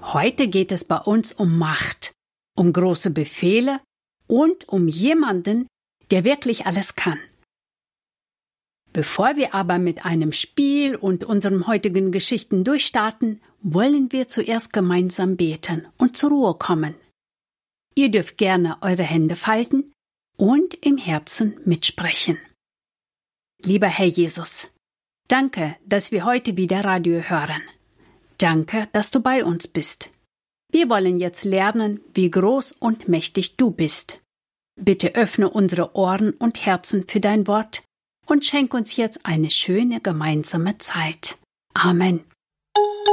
Heute geht es bei uns um Macht, um große Befehle und um jemanden, der wirklich alles kann. Bevor wir aber mit einem Spiel und unseren heutigen Geschichten durchstarten, wollen wir zuerst gemeinsam beten und zur Ruhe kommen. Ihr dürft gerne eure Hände falten und im Herzen mitsprechen. Lieber Herr Jesus, danke, dass wir heute wieder Radio hören. Danke, dass du bei uns bist. Wir wollen jetzt lernen, wie groß und mächtig du bist. Bitte öffne unsere Ohren und Herzen für dein Wort und schenk uns jetzt eine schöne gemeinsame Zeit. Amen.